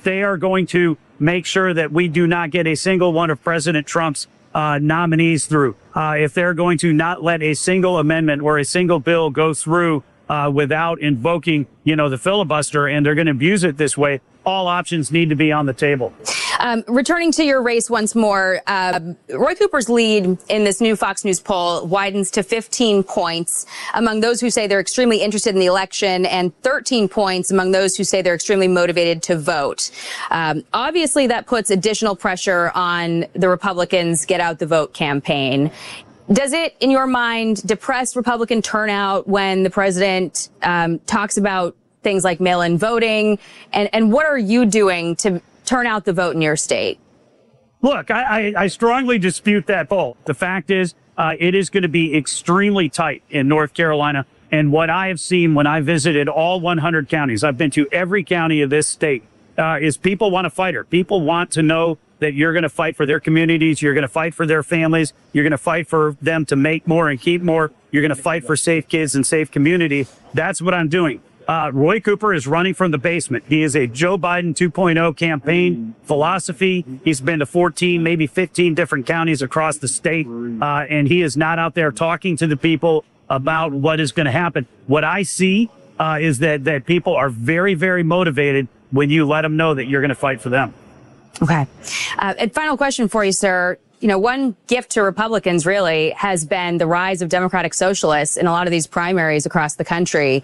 they are going to make sure that we do not get a single one of President Trump's nominees through. If they're going to not let a single amendment or a single bill go through without invoking, the filibuster, and they're going to abuse it this way, all options need to be on the table. Returning to your race once more, Roy Cooper's lead in this new Fox News poll widens to 15 points among those who say they're extremely interested in the election and 13 points among those who say they're extremely motivated to vote. Obviously, that puts additional pressure on the Republicans' Get Out the Vote campaign. Does it, in your mind, depress Republican turnout when the president talks about things like mail-in voting? And what are you doing to turn out the vote in your state? Look, I strongly dispute that poll. The fact is, it is going to be extremely tight in North Carolina. And what I have seen when I visited all 100 counties, I've been to every county of this state, is people want a fighter. People want to know that you're going to fight for their communities. You're going to fight for their families. You're going to fight for them to make more and keep more. You're going to fight for safe kids and safe community. That's what I'm doing. Roy Cooper is running from the basement. He is a Joe Biden 2.0 campaign philosophy. He's been to 14, maybe 15 different counties across the state. And he is not out there talking to the people about what is going to happen. What I see is that people are very, very motivated when you let them know that you're going to fight for them. Okay. And final question for you, sir. One gift to Republicans really has been the rise of Democratic Socialists in a lot of these primaries across the country.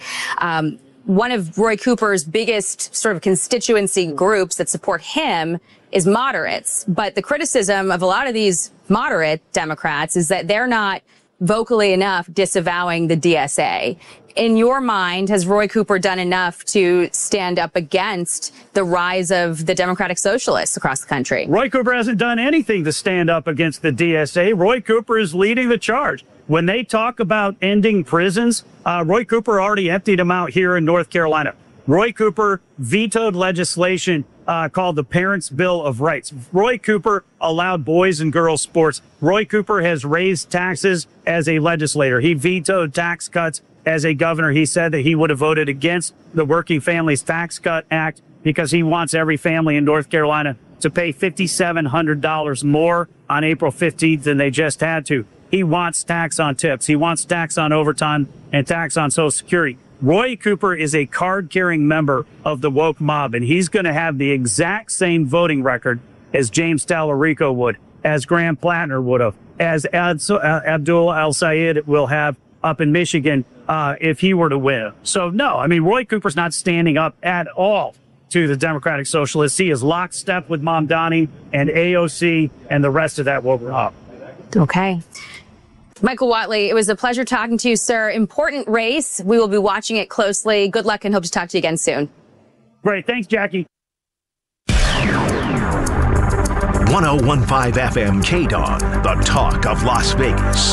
One of Roy Cooper's biggest sort of constituency groups that support him is moderates. But the criticism of a lot of these moderate Democrats is that they're not vocally enough disavowing the DSA. In your mind, has Roy Cooper done enough to stand up against the rise of the Democratic Socialists across the country? Roy Cooper hasn't done anything to stand up against the DSA. Roy Cooper is leading the charge. When they talk about ending prisons, Roy Cooper already emptied them out here in North Carolina. Roy Cooper vetoed legislation called the Parents' Bill of Rights. Roy Cooper allowed boys and girls sports. Roy Cooper has raised taxes as a legislator. He vetoed tax cuts as a governor. He said that he would have voted against the Working Families Tax Cut Act because he wants every family in North Carolina to pay $5,700 more on April 15th than they just had to. He wants tax on tips. He wants tax on overtime and tax on Social Security. Roy Cooper is a card-carrying member of the woke mob, and he's going to have the exact same voting record as James Tallarico would, as Graham Plattner would have, as Abdul El-Sayed will have up in Michigan if he were to win. So, no, Roy Cooper's not standing up at all to the Democratic Socialists. He is lockstep with Mamdani and AOC and the rest of that woke mob. Okay. Michael Whatley, it was a pleasure talking to you, sir. Important race. We will be watching it closely. Good luck and hope to talk to you again soon. Great. Thanks, Jackie. 1015 FM KDON, the talk of Las Vegas.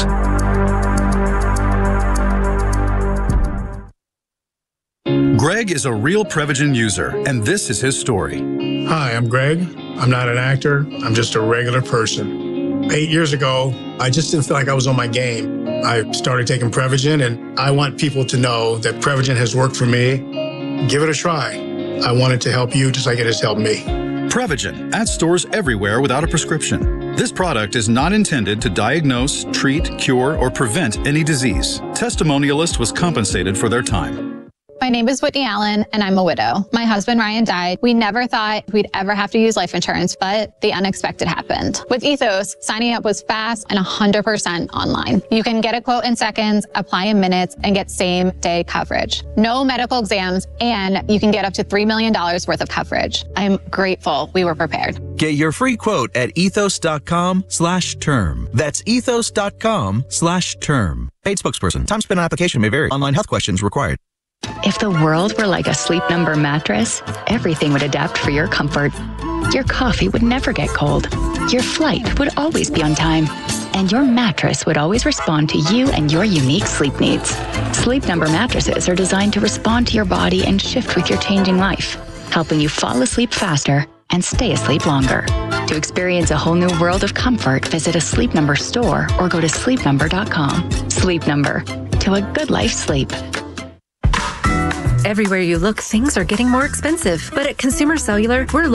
Greg is a real Prevagen user, and this is his story. Hi, I'm Greg. I'm not an actor. I'm just a regular person. 8 years ago, I just didn't feel like I was on my game. I started taking Prevagen, and I want people to know that Prevagen has worked for me. Give it a try. I want it to help you just like it has helped me. Prevagen, at stores everywhere without a prescription. This product is not intended to diagnose, treat, cure, or prevent any disease. Testimonialist was compensated for their time. My name is Whitney Allen, and I'm a widow. My husband, Ryan, died. We never thought we'd ever have to use life insurance, but the unexpected happened. With Ethos, signing up was fast and 100% online. You can get a quote in seconds, apply in minutes, and get same-day coverage. No medical exams, and you can get up to $3 million worth of coverage. I'm grateful we were prepared. Get your free quote at ethos.com/term. That's ethos.com/term. Paid spokesperson. Time spent on application may vary. Online health questions required. If the world were like a Sleep Number mattress, everything would adapt for your comfort. Your coffee would never get cold. Your flight would always be on time. And your mattress would always respond to you and your unique sleep needs. Sleep Number mattresses are designed to respond to your body and shift with your changing life, helping you fall asleep faster and stay asleep longer. To experience a whole new world of comfort, visit a Sleep Number store or go to sleepnumber.com. Sleep Number. To a good life sleep. Everywhere you look, things are getting more expensive. But at Consumer Cellular, we're